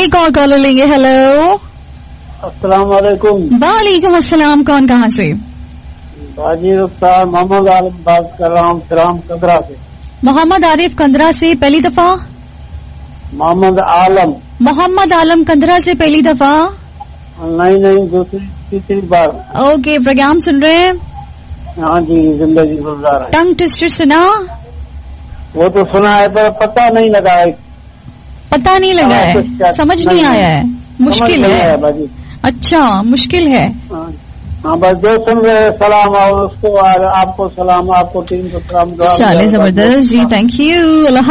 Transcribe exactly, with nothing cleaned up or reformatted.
एक और कॉलर लेंगे। हेलो, अस्सलाम वालेकुम। वालेकुम अस्सलाम। कौन कहाँ से? बाजी रुख्तार मोहम्मद आलिम बात कर रहा हूँ ग्राम कंदरा से। मोहम्मद आरिफ कंदरा से पहली दफा? मोहम्मद आलम। मोहम्मद आलम कंदरा से पहली दफा? नहीं नहीं, दूसरी तीसरी बार। ओके, प्रोग्राम सुन रहे हैं? हाँ जी, जिंदगी गुजार है। टंग ट्विस्टर सुना? वो तो सुना है पर पता नहीं लगा है। पता नहीं लगा है, समझ नहीं आया है, मुश्किल है बाजी। अच्छा, मुश्किल है। हाँ, बस जो सुन रहे हैं सलाम और उसको, आपको सलाम, आपको टीम को सलाम। चले, जबरदस्त जी, थैंक यू।